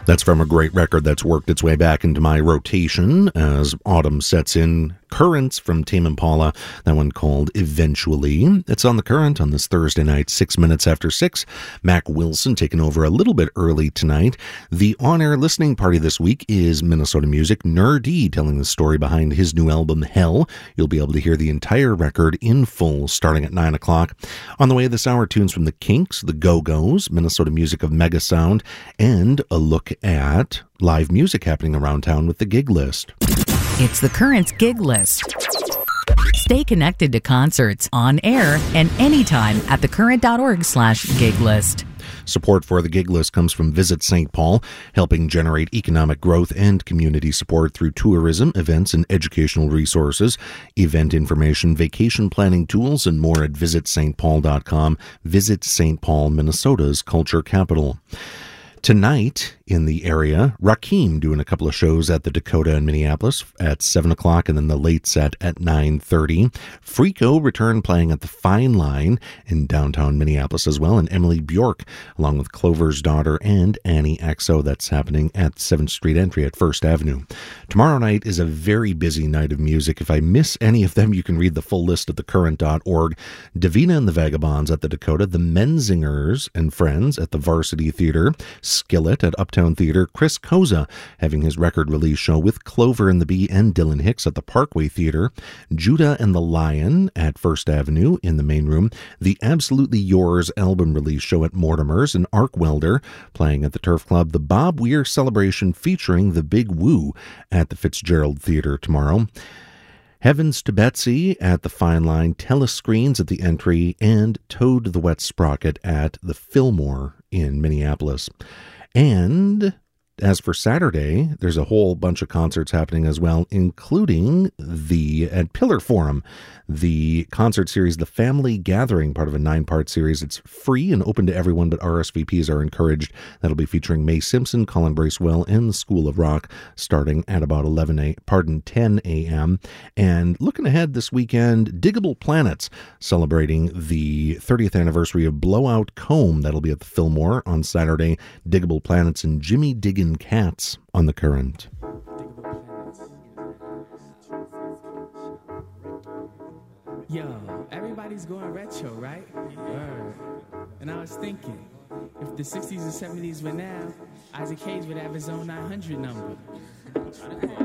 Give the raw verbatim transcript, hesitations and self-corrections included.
That's from a great record that's worked its way back into my rotation as autumn sets in. Currents from Tame Impala, that one called Eventually. It's on The Current on this Thursday night, six minutes after six. Mac Wilson taking over a little bit early tonight. The on-air listening party this week is Minnesota Music. Nerdy telling the story behind his new album, Hell. You'll be able to hear the entire record in full starting at nine o'clock. On the way this hour, tunes from the Kinks, the Go-Go's, Minnesota Music of Mega Sound, and a look at live music happening around town with the Gig List. It's the Current's Gig List. Stay connected to concerts on air and anytime at thecurrent.org slash gig list. Support for the Gig List comes from Visit Saint Paul, helping generate economic growth and community support through tourism, events, and educational resources, event information, vacation planning tools, and more at visit st paul dot com. Visit Saint Paul, Minnesota's culture capital. Tonight in the area, Rakim doing a couple of shows at the Dakota in Minneapolis at seven o'clock, and then the late set at nine thirty. Freako return playing at the Fine Line in downtown Minneapolis as well, and Emily Bjork along with Clover's Daughter and Annie X O. That's happening at seventh Street Entry at First Avenue. Tomorrow night is a very busy night of music. If I miss any of them, you can read the full list at the current dot org. Davina and the Vagabonds at the Dakota, the Menzingers and Friends at the Varsity Theater, Skillet at Uptown Theater, Chris Koza having his record release show with Clover and the Bee and Dylan Hicks at the Parkway Theater, Judah and the Lion at First Avenue in the main room, the Absolutely Yours album release show at Mortimer's, and Arc Welder playing at the Turf Club, the Bob Weir celebration featuring the Big Woo at the Fitzgerald Theater tomorrow. Heavens to Betsy at the Fine Line, Telescreens at the Entry, and Toad the Wet Sprocket at the Fillmore in Minneapolis. And as for Saturday, there's a whole bunch of concerts happening as well, including the at Pillar Forum, the concert series, The Family Gathering, part of a nine-part series. It's free and open to everyone, but R S V Ps are encouraged. That'll be featuring Mae Simpson, Colin Bracewell, and the School of Rock, starting at about eleven a pardon ten a.m. And looking ahead this weekend, Diggable Planets, celebrating the thirtieth anniversary of Blowout Comb. That'll be at the Fillmore on Saturday. Diggable Planets and Jimmy Diggin' Cats on the Current. Yo, everybody's going retro, right? Word. And I was thinking, if the sixties and seventies were now, Isaac Hayes would have his own nine hundred number.